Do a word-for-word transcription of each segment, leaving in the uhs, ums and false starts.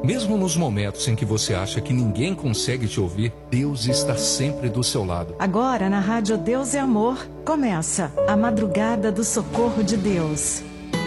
Mesmo nos momentos em que você acha que ninguém consegue te ouvir, Deus está sempre do seu lado. Agora na Rádio Deus é Amor, começa a Madrugada do Socorro de Deus.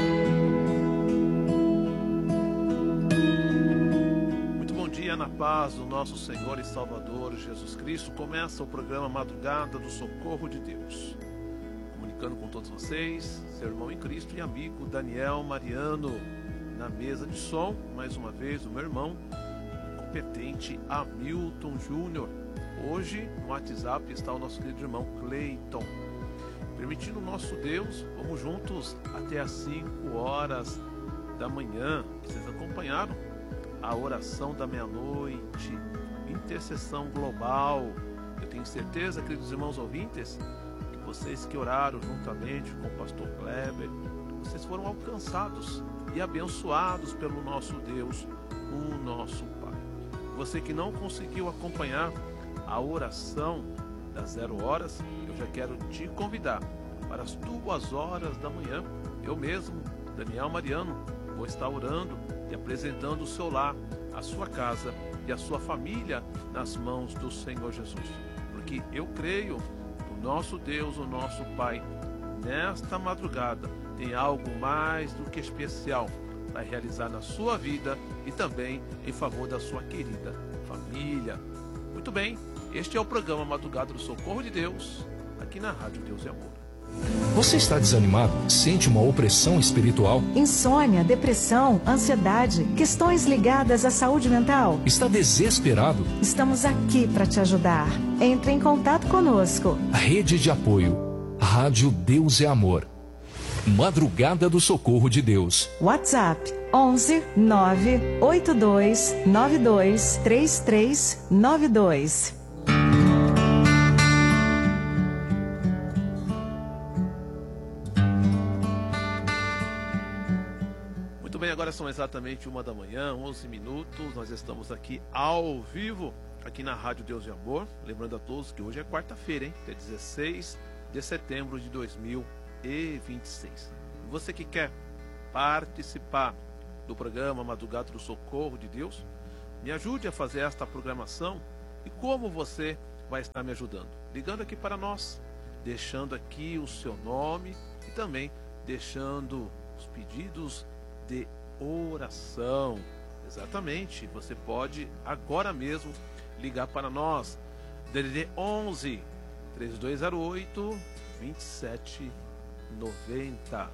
Muito bom dia, na paz do nosso Senhor e Salvador Jesus Cristo. Começa o programa Madrugada do Socorro de Deus. Comunicando com todos vocês, seu irmão em Cristo e amigo Daniel Mariano. Na mesa de som, mais uma vez, o meu irmão competente Hamilton Júnior. Hoje, no WhatsApp, está o nosso querido irmão Cleiton. Permitindo o nosso Deus, vamos juntos até às cinco horas da manhã. Vocês acompanharam a oração da meia-noite, intercessão global. Eu tenho certeza, queridos irmãos ouvintes, que vocês que oraram juntamente com o pastor Kleber, vocês foram alcançados e abençoados pelo nosso Deus, o nosso Pai. Você que não conseguiu acompanhar a oração das zero horas, eu já quero te convidar para as duas horas da manhã. Eu mesmo, Daniel Mariano, vou estar orando e apresentando o seu lar, a sua casa e a sua família nas mãos do Senhor Jesus. Porque eu creio que o nosso Deus, o nosso Pai, nesta madrugada, tem algo mais do que especial para realizar na sua vida e também em favor da sua querida família. Muito bem, este é o programa Madrugada do Socorro de Deus, aqui na Rádio Deus é Amor. Você está desanimado? Sente uma opressão espiritual? Insônia, depressão, ansiedade, questões ligadas à saúde mental? Está desesperado? Estamos aqui para te ajudar. Entre em contato conosco. Rede de apoio. Rádio Deus é Amor. Madrugada do Socorro de Deus. WhatsApp onze nove oito dois nove dois três três nove dois. Muito bem, agora são exatamente uma da manhã, onze minutos. Nós estamos aqui ao vivo, aqui na Rádio Deus de Amor. Lembrando a todos que hoje é quarta-feira, hein? É dezesseis de setembro de dois mil e vinte e seis. Você que quer participar do programa Madrugada do Socorro de Deus, me ajude a fazer esta programação. E como você vai estar me ajudando? Ligando aqui para nós, deixando aqui o seu nome e também deixando os pedidos de oração. Exatamente, você pode agora mesmo ligar para nós. D D D onze, três dois zero oito, vinte e sete noventa.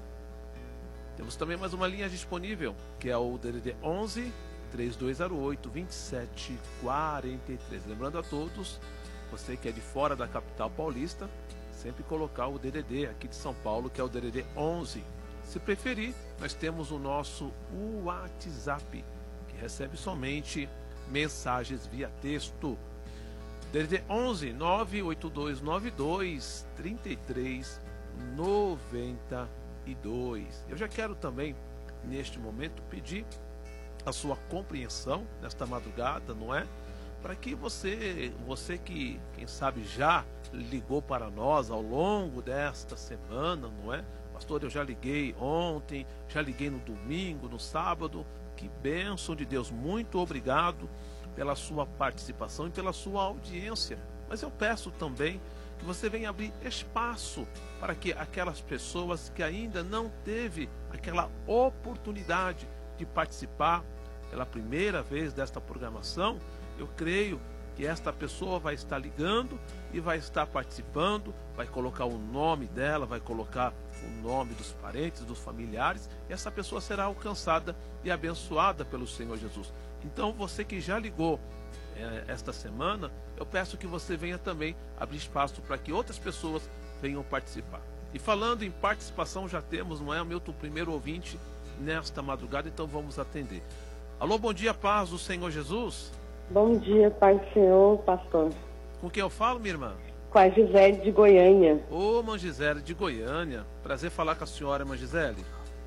Temos também mais uma linha disponível, que é o D D D onze, três dois zero oito, vinte e sete quarenta e três. Lembrando a todos, você que é de fora da capital paulista, sempre colocar o D D D aqui de São Paulo, que é o D D D onze. Se preferir, nós temos o nosso WhatsApp, que recebe somente mensagens via texto. D D D onze, nove oito dois nove dois, trinta e três noventa e dois. Eu já quero também, neste momento, pedir a sua compreensão nesta madrugada, não é? Para que você, você que, quem sabe, já ligou para nós ao longo desta semana, não é? Pastor, eu já liguei ontem, já liguei no domingo, no sábado. Que bênção de Deus. Muito obrigado pela sua participação e pela sua audiência. Mas eu peço também que você venha abrir espaço para que aquelas pessoas que ainda não teve aquela oportunidade de participar pela primeira vez desta programação, eu creio que esta pessoa vai estar ligando e vai estar participando, vai colocar o nome dela, vai colocar o nome dos parentes, dos familiares, e essa pessoa será alcançada e abençoada pelo Senhor Jesus. Então, você que já ligou é, esta semana, eu peço que você venha também abrir espaço para que outras pessoas venham participar. E falando em participação, já temos, não é, o meu primeiro ouvinte nesta madrugada, então vamos atender. Alô, bom dia, paz do Senhor Jesus. Bom dia, Pai do Senhor, pastor. Com quem eu falo, minha irmã? Com a Gisele de Goiânia. Ô, irmã Gisele de Goiânia. Prazer falar com a senhora, irmã Gisele.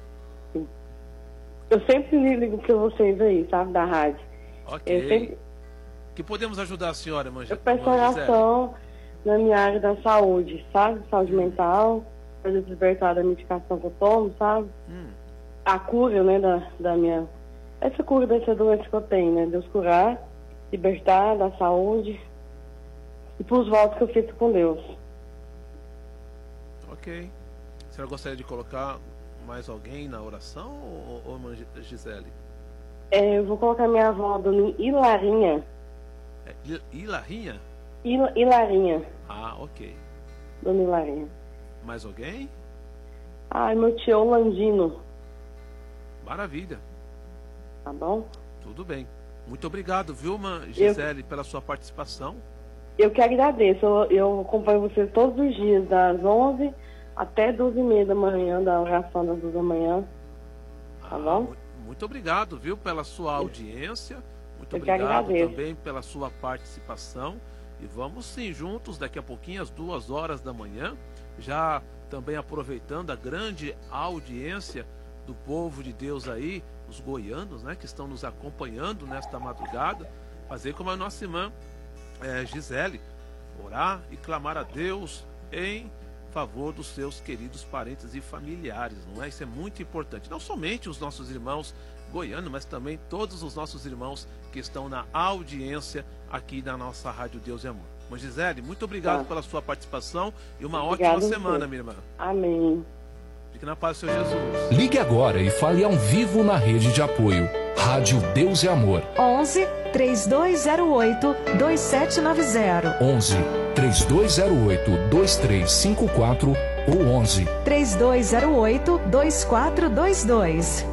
Eu sempre ligo para vocês aí, sabe, da rádio. Ok. Eu sempre... Que podemos ajudar a senhora, irmã Gisele? Eu peço oração na minha área da saúde, sabe? Saúde mental, para despertar da medicação que eu tomo, sabe? Hum. A cura, né, da, da minha essa cura dessa doença que eu tenho, né? Deus curar, libertar da saúde e para os votos que eu fiz com Deus. Ok. A senhora gostaria de colocar mais alguém na oração, ou, ou irmã Gisele? É, eu vou colocar minha avó, dona Hilarinha. É, Il- Ilarinha? Il- Hilarinha. Ah, ok. Dona Hilarinha. Mais alguém? Ai, meu tio Landino. Maravilha. Tá bom? Tudo bem. Muito obrigado, viu, irmã Gisele, eu... pela sua participação. Eu que agradeço. Eu, eu acompanho vocês todos os dias, das onze até duas e meia da manhã, da oração das duas da manhã. Tá Ah, bom? mu- Muito obrigado, viu, pela sua audiência. Muito Eu que obrigado agradeço. também pela sua participação. E vamos sim juntos daqui a pouquinho, às duas horas da manhã, já também aproveitando a grande audiência do povo de Deus aí, os goianos, né, que estão nos acompanhando nesta madrugada, fazer como a nossa irmã é, Gisele, orar e clamar a Deus em favor dos seus queridos parentes e familiares, não é? Isso é muito importante. Não somente os nossos irmãos goianos, mas também todos os nossos irmãos que estão na audiência aqui da nossa Rádio Deus e Amor. Irmã Gisele, muito obrigado Tá. pela sua participação e uma Obrigada ótima a você. semana, minha irmã. Amém. Fique na paz do Senhor Jesus. Ligue agora e fale ao vivo na rede de apoio. Rádio Deus e Amor. onze, três dois zero oito, dois sete nove zero. onze, três dois zero oito, dois três cinco quatro ou onze, três dois zero oito, dois quatro dois dois.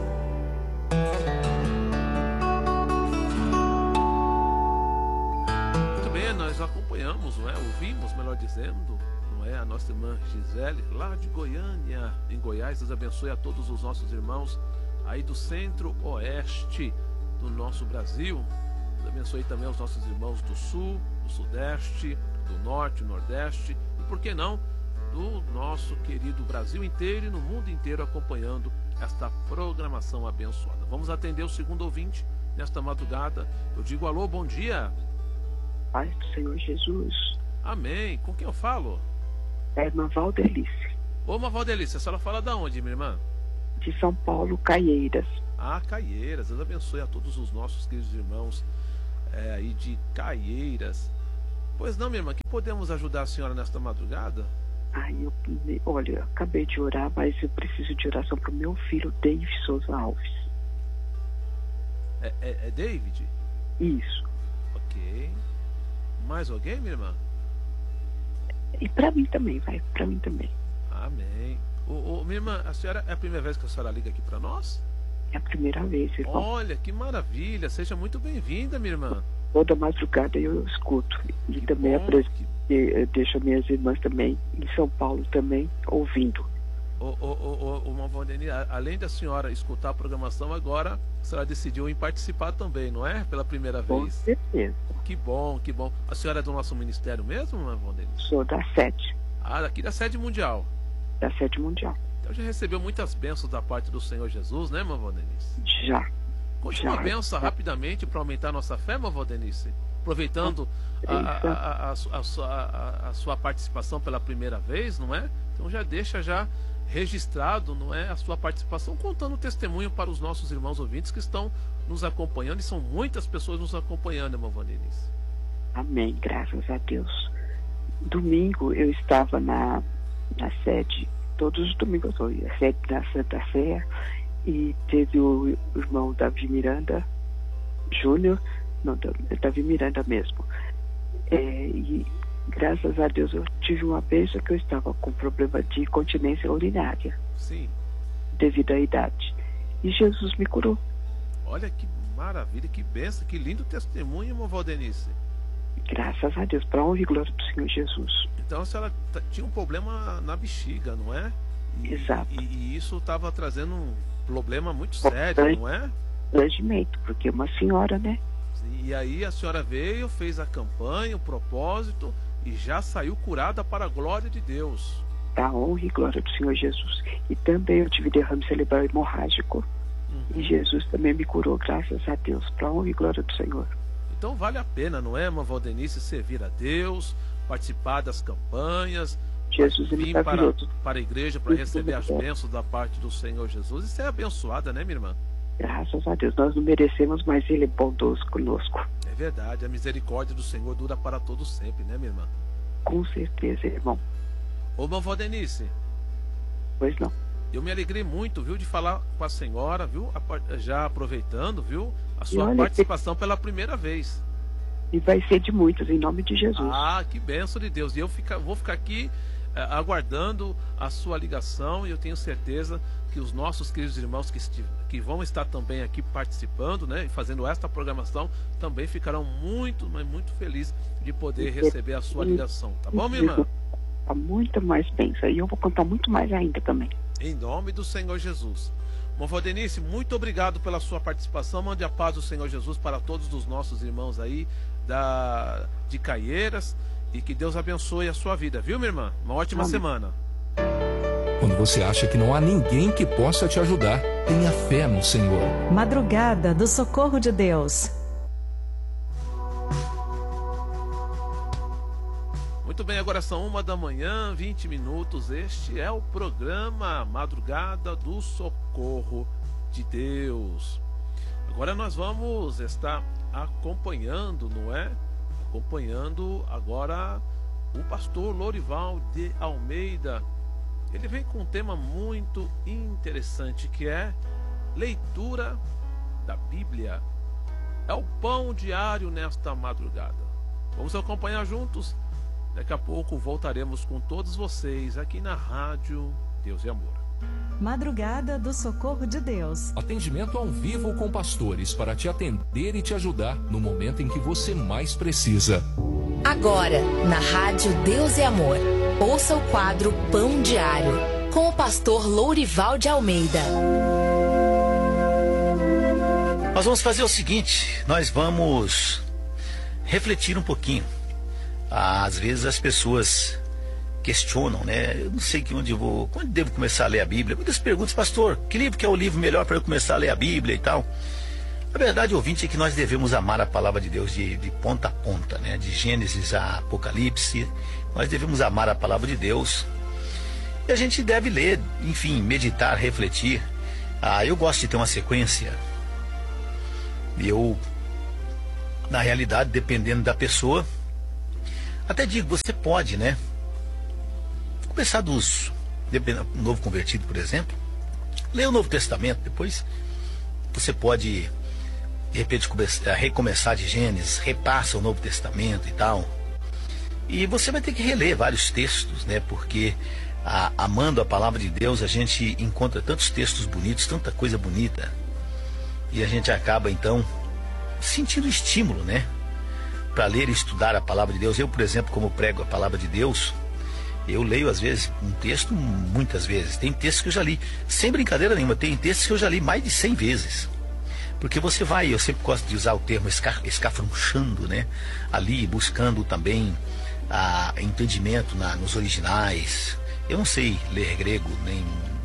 Muito bem, nós acompanhamos, não é? Ouvimos, melhor dizendo, não é? A nossa irmã Gisele, lá de Goiânia, em Goiás. Deus abençoe a todos os nossos irmãos aí do centro-oeste do nosso Brasil. Deus abençoe também os nossos irmãos do sul, do sudeste, do norte, nordeste e, por que não, do nosso querido Brasil inteiro e no mundo inteiro acompanhando esta programação abençoada. Vamos atender o segundo ouvinte nesta madrugada. Eu digo alô, bom dia. Paz do Senhor Jesus. Amém. Com quem eu falo? É a irmã Valdelice, Ô, uma Valdelice, a senhora fala da onde, minha irmã? de São Paulo, Caieiras. Ah, Caieiras. Deus abençoe a todos os nossos queridos irmãos é, aí de Caieiras. Pois não, minha irmã, que podemos ajudar a senhora nesta madrugada? Ai, eu, olha, eu acabei de orar, mas eu preciso de oração para o meu filho, David Souza Alves. É, é, é David? Isso. Ok. Mais alguém, minha irmã? E para mim também, vai, para mim também. Amém. Ô, ô, minha irmã, a senhora é a primeira vez que a senhora liga aqui para nós? É a primeira vez, irmão. Olha, que maravilha. Seja muito bem-vinda, minha irmã. Toda madrugada eu escuto. E Que também bom, apres- que- eu deixo minhas irmãs também, em São Paulo também, ouvindo. Ô, ô, ô, ô, ô, Valdeni, a- além da senhora escutar a programação, agora a senhora decidiu em participar também, não é? Pela primeira Com vez. certeza. Que bom, que bom. A senhora é do nosso ministério mesmo, Valdeni? Sou da sede, Ah, daqui da sede mundial. da sede mundial. Então já recebeu muitas bênçãos da parte do Senhor Jesus, né, irmã Valdenice? Já. Conte uma Já. benção rapidamente para aumentar a nossa fé, irmã Valdenice. Aproveitando a, a, a, a, a, sua- a- a sua participação pela primeira vez, não é? Então já deixa já registrado, não é, a sua participação, contando o testemunho para os nossos irmãos ouvintes que estão nos acompanhando, e são muitas pessoas nos acompanhando, irmã Valdenice. Amém, graças a Deus. Domingo eu estava na, na sede, todos os domingos eu ia, a sede da Santa Sé, e teve o irmão Davi Miranda Júnior, não, Da- Davi Miranda mesmo. É, e graças a Deus eu tive uma bênção que eu estava com problema de incontinência urinária, Sim. devido à idade. E Jesus me curou. Olha que maravilha, que benção, que lindo testemunho, irmã Valdenice. Graças a Deus, para a honra e glória do Senhor Jesus. Então a senhora t- tinha um problema na bexiga, não é? E, Exato. E, e isso estava trazendo um problema muito sério, não é? Regimento, porque uma senhora, né? E aí a senhora veio, fez a campanha, o propósito e já saiu curada para a glória de Deus. Da honra e glória do Senhor Jesus. E também eu tive derrame cerebral hemorrágico. Uhum. E Jesus também me curou, graças a Deus, para a honra e glória do Senhor. Então vale a pena, não é, irmã Valdenice, servir a Deus, participar das campanhas, Jesus é vir para, maravilhoso. para a igreja para Isso receber as é. bênçãos da parte do Senhor Jesus e ser abençoada, né, minha irmã? Graças a Deus. Nós não merecemos, mas Ele é bondoso conosco. É verdade, a misericórdia do Senhor dura para todos sempre, né, minha irmã? Com certeza, irmão. Ô, vovó Denise. Pois não. Eu me alegrei muito, viu, de falar com a senhora, viu, já aproveitando, viu, a sua olha, participação pela primeira vez. E vai ser de muitos, em nome de Jesus. Ah, que bênção de Deus. E eu fica, vou ficar aqui eh, aguardando a sua ligação, e eu tenho certeza que os nossos queridos irmãos que, estiv- que vão estar também aqui participando, né, e fazendo esta programação, também ficarão muito, mas muito felizes de poder receber a sua ligação. Tá bom, minha irmã? Tá muito mais bênção. E eu vou contar muito mais ainda também. Em nome do Senhor Jesus. Vovó Denise, muito obrigado pela sua participação. Mande a paz do Senhor Jesus para todos os nossos irmãos aí da, de Caieiras, e que Deus abençoe a sua vida, viu, minha irmã? Uma ótima Amém. semana. Quando você acha que não há ninguém que possa te ajudar, tenha fé no Senhor. Madrugada do Socorro de Deus. Muito bem, agora são uma da manhã, vinte minutos. Este é o programa Madrugada do Socorro de Deus. Agora nós vamos estar acompanhando, não é? Acompanhando agora o pastor Lorival de Almeida. Ele vem com um tema muito interessante, que é leitura da Bíblia. É o pão diário nesta madrugada. Vamos acompanhar juntos? Daqui a pouco voltaremos com todos vocês aqui na Rádio Deus e Amor. Madrugada do Socorro de Deus. Atendimento ao vivo com pastores para te atender e te ajudar no momento em que você mais precisa. Agora, na Rádio Deus e Amor, ouça o quadro Pão Diário, com o pastor Lourival de Almeida. Nós vamos fazer o seguinte, nós vamos refletir um pouquinho. Às vezes as pessoas questionam, né? Eu não sei que onde eu vou, quando devo começar a ler a Bíblia. Muitas perguntas, pastor, que livro que é o livro melhor para eu começar a ler a Bíblia e tal? A verdade, ouvinte, é que nós devemos amar a palavra de Deus de, de ponta a ponta, né? De Gênesis a Apocalipse. Nós devemos amar a palavra de Deus. E a gente deve ler, enfim, meditar, refletir. Ah, eu gosto de ter uma sequência. Eu, na realidade, dependendo da pessoa, até digo, você pode, né? Começar dos, um novo convertido, por exemplo, ler o Novo Testamento, depois você pode, de repente, começar, recomeçar de Gênesis, repassa o Novo Testamento e tal. E você vai ter que reler vários textos, né? Porque a, amando a palavra de Deus, a gente encontra tantos textos bonitos, tanta coisa bonita, e a gente acaba, então, sentindo estímulo, né? Para ler e estudar a palavra de Deus. Eu, por exemplo, como prego a palavra de Deus, eu leio às vezes um texto muitas vezes. Tem textos que eu já li, sem brincadeira nenhuma, tem textos que eu já li mais de cem vezes. Porque você vai, eu sempre gosto de usar o termo esca, escafronchando, né? Ali, buscando também a entendimento na, nos originais. Eu não sei ler grego, nem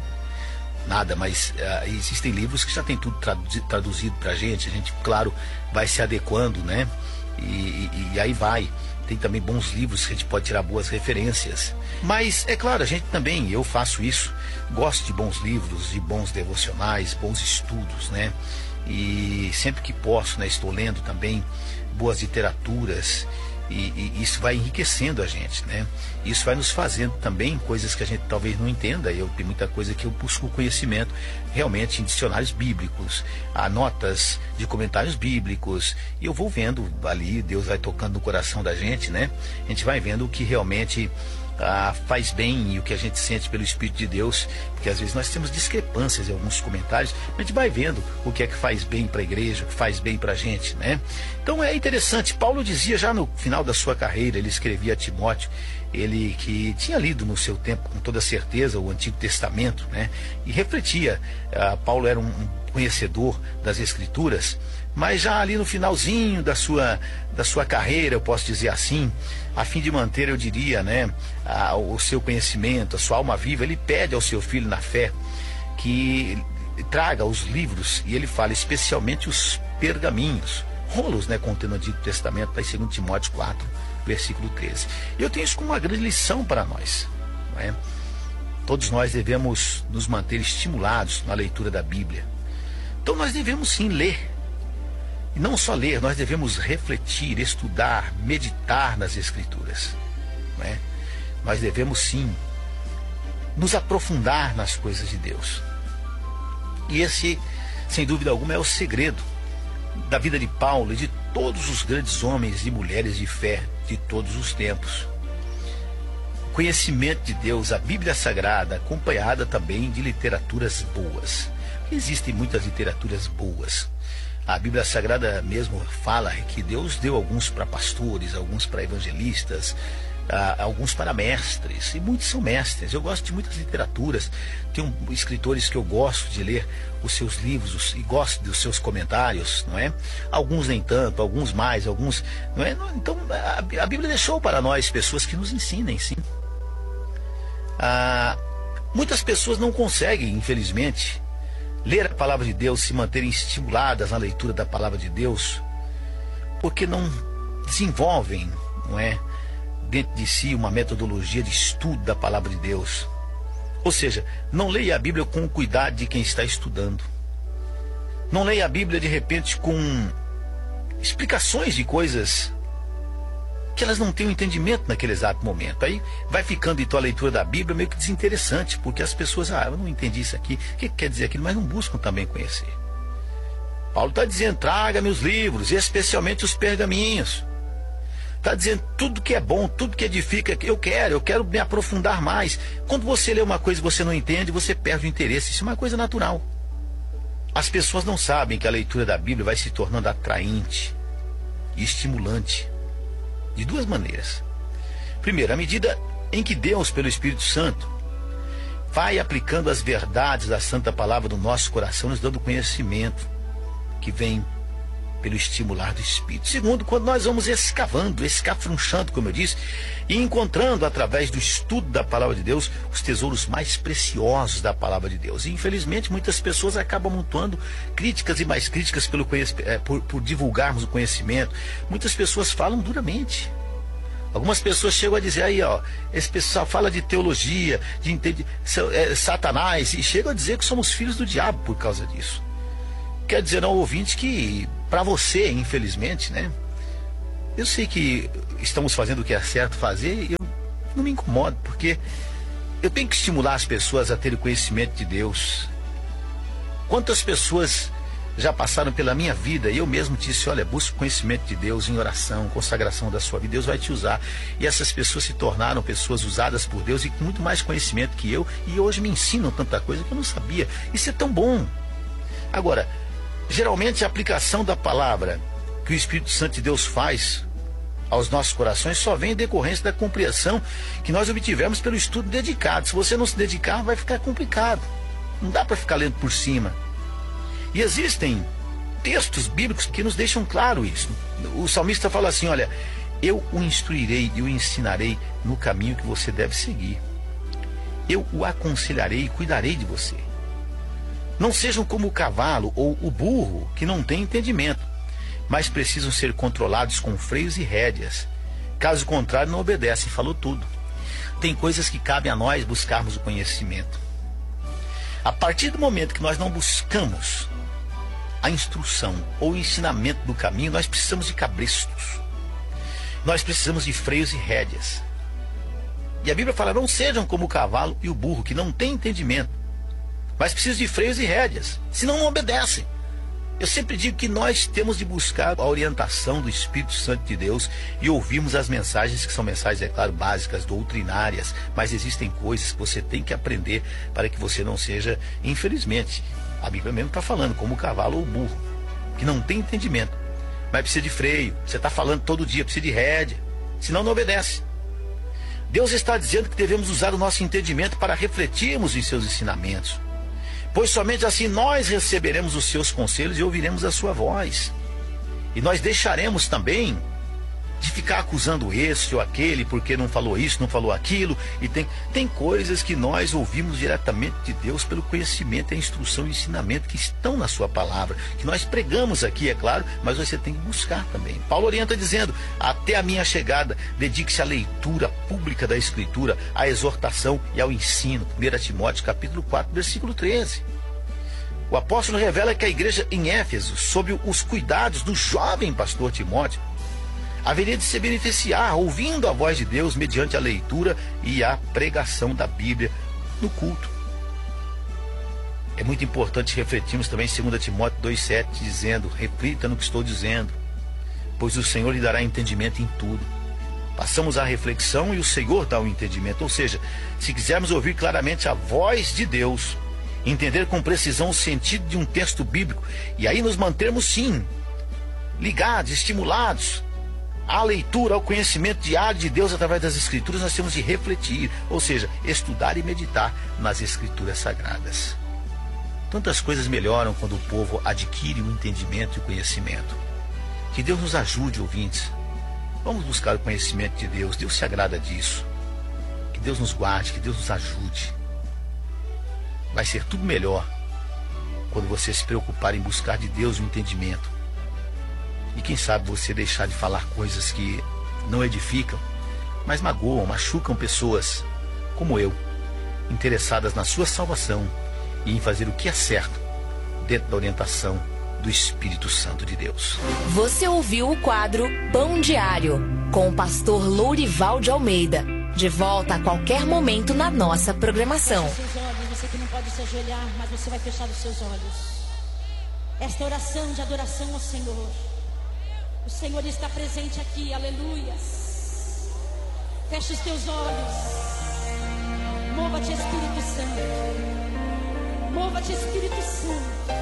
nada, mas uh, existem livros que já tem tudo traduzido, traduzido pra gente. A gente, claro, vai se adequando, né? E, e, e aí vai. Tem também bons livros que a gente pode tirar boas referências. Mas, é claro, a gente também, eu faço isso, gosto de bons livros, de bons devocionais, bons estudos, né? E sempre que posso, né, estou lendo também boas literaturas. E, e isso vai enriquecendo a gente, né? Isso vai nos fazendo também coisas que a gente talvez não entenda. Eu tem muita coisa que eu busco conhecimento realmente em dicionários bíblicos, há notas de comentários bíblicos, e eu vou vendo ali, Deus vai tocando no coração da gente, né? A gente vai vendo o que realmente ah, faz bem e o que a gente sente pelo Espírito de Deus, porque às vezes nós temos discrepâncias em alguns comentários, mas a gente vai vendo o que é que faz bem para a igreja, o que faz bem para a gente, né? Então é interessante, Paulo dizia já no final da sua carreira, ele escrevia a Timóteo, ele que tinha lido no seu tempo com toda certeza o Antigo Testamento, né? E refletia, ah, Paulo era um conhecedor das Escrituras, mas já ali no finalzinho da sua, da sua carreira, eu posso dizer assim, a fim de manter, eu diria, né, a, o seu conhecimento, a sua alma viva, ele pede ao seu filho na fé que traga os livros, e ele fala especialmente os pergaminhos, rolos, né, contendo o Antigo Testamento, está em segundo Timóteo quatro, versículo treze. E eu tenho isso como uma grande lição para nós, não é? Todos nós devemos nos manter estimulados na leitura da Bíblia, Então nós devemos sim ler. E não só ler, nós devemos refletir, estudar, meditar nas Escrituras. Não é? Nós devemos sim nos aprofundar nas coisas de Deus. E esse, sem dúvida alguma, é o segredo da vida de Paulo e de todos os grandes homens e mulheres de fé de todos os tempos. O conhecimento de Deus, a Bíblia Sagrada, acompanhada também de literaturas boas. Existem muitas literaturas boas. A Bíblia Sagrada mesmo fala que Deus deu alguns para pastores, alguns para evangelistas, Uh, alguns para mestres, e muitos são mestres. Eu gosto de muitas literaturas, tenho escritores que eu gosto de ler os seus livros os, e gosto dos seus comentários, não é? Alguns nem tanto, alguns mais, alguns, não é? Então a, a Bíblia deixou para nós pessoas que nos ensinem, sim. Uh, muitas pessoas não conseguem, infelizmente, ler a palavra de Deus, se manterem estimuladas na leitura da palavra de Deus, porque não desenvolvem, não é, dentro de si uma metodologia de estudo da palavra de Deus. Ou seja, não leia a Bíblia com o cuidado de quem está estudando. Não leia a Bíblia de repente com explicações de coisas que elas não têm o entendimento naquele exato momento. Aí vai ficando então a leitura da Bíblia meio que desinteressante, porque as pessoas, ah, eu não entendi isso aqui, o que quer dizer aquilo, mas não buscam também conhecer. Paulo está dizendo, traga-me os livros, especialmente os pergaminhos. Está dizendo tudo que é bom, tudo que edifica, eu quero, eu quero me aprofundar mais. Quando você lê uma coisa e você não entende, você perde o interesse. Isso é uma coisa natural. As pessoas não sabem que a leitura da Bíblia vai se tornando atraente e estimulante. De duas maneiras. Primeiro, à medida em que Deus, pelo Espírito Santo, vai aplicando as verdades da Santa Palavra no nosso coração, nos dando conhecimento que vem pelo estimular do Espírito. Segundo, quando nós vamos escavando, escafrunchando, como eu disse, e encontrando através do estudo da palavra de Deus os tesouros mais preciosos da palavra de Deus. E infelizmente muitas pessoas acabam amontoando críticas e mais críticas pelo é, por, por divulgarmos o conhecimento. Muitas pessoas falam duramente. Algumas pessoas chegam a dizer aí, ó, esse pessoal fala de teologia, de entende, é, Satanás, e chegam a dizer que somos filhos do diabo por causa disso. Quer dizer ao ouvinte que, para você, infelizmente, né? Eu sei que estamos fazendo o que é certo fazer e eu não me incomodo, porque eu tenho que estimular as pessoas a terem conhecimento de Deus. Quantas pessoas já passaram pela minha vida e eu mesmo disse, olha, busque o conhecimento de Deus em oração, consagração da sua vida, Deus vai te usar. E essas pessoas se tornaram pessoas usadas por Deus e com muito mais conhecimento que eu, e hoje me ensinam tanta coisa que eu não sabia. Isso é tão bom. Agora, geralmente a aplicação da palavra que o Espírito Santo de Deus faz aos nossos corações só vem em decorrência da compreensão que nós obtivemos pelo estudo dedicado. Se você não se dedicar, vai ficar complicado. Não dá para ficar lendo por cima. E existem textos bíblicos que nos deixam claro isso. O salmista fala assim, olha, eu o instruirei e o ensinarei no caminho que você deve seguir. Eu o aconselharei e cuidarei de você. Não sejam como o cavalo ou o burro, que não têm entendimento, mas precisam ser controlados com freios e rédeas. Caso contrário, não obedecem. Falou tudo. Tem coisas que cabem a nós buscarmos o conhecimento. A partir do momento que nós não buscamos a instrução ou o ensinamento do caminho, nós precisamos de cabrestos. Nós precisamos de freios e rédeas. E a Bíblia fala, não sejam como o cavalo e o burro, que não têm entendimento, mas precisam de freios e rédeas, senão não obedecem. Eu sempre digo que nós temos de buscar a orientação do Espírito Santo de Deus e ouvirmos as mensagens, que são mensagens, é claro, básicas, doutrinárias, mas existem coisas que você tem que aprender para que você não seja, infelizmente, a Bíblia mesmo está falando, como o cavalo ou o burro, que não tem entendimento, mas precisa de freio. Você está falando todo dia, precisa de rédea, senão não obedece. Deus está dizendo que devemos usar o nosso entendimento para refletirmos em seus ensinamentos, pois somente assim nós receberemos os seus conselhos e ouviremos a sua voz. E nós deixaremos também de ficar acusando esse ou aquele, porque não falou isso, não falou aquilo. E tem, tem coisas que nós ouvimos diretamente de Deus pelo conhecimento, a instrução e o ensinamento que estão na sua palavra, que nós pregamos aqui, é claro, mas você tem que buscar também. Paulo orienta dizendo, até a minha chegada, dedique-se à leitura pública da Escritura, à exortação e ao ensino. primeira Timóteo capítulo quatro, versículo treze. O apóstolo revela que a igreja em Éfeso, sob os cuidados do jovem pastor Timóteo, haveria de se beneficiar ouvindo a voz de Deus mediante a leitura e a pregação da Bíblia no culto. É muito importante refletirmos também em dois Timóteo dois, sete, dizendo: reflita no que estou dizendo, pois o Senhor lhe dará entendimento em tudo. Passamos à reflexão e o Senhor dá o entendimento. Ou seja, se quisermos ouvir claramente a voz de Deus, entender com precisão o sentido de um texto bíblico, e aí nos mantermos sim ligados, estimulados à leitura, ao conhecimento diário de Deus através das Escrituras, nós temos de refletir, ou seja, estudar e meditar nas Escrituras Sagradas. Tantas coisas melhoram quando o povo adquire o entendimento e o conhecimento. Que Deus nos ajude, ouvintes. Vamos buscar o conhecimento de Deus. Deus se agrada disso. Que Deus nos guarde, que Deus nos ajude. Vai ser tudo melhor quando você se preocupar em buscar de Deus o entendimento. E quem sabe você deixar de falar coisas que não edificam, mas magoam, machucam pessoas como eu, interessadas na sua salvação e em fazer o que é certo dentro da orientação do Espírito Santo de Deus. Você ouviu o quadro Pão Diário, com o pastor Lourival de Almeida. De volta a qualquer momento na nossa programação. Feche os seus olhos, você que não pode se ajoelhar, mas você vai fechar os seus olhos. Esta oração de adoração ao Senhor. O Senhor está presente aqui, aleluias. Feche os teus olhos. Mova-te, Espírito Santo. Mova-te, Espírito Santo.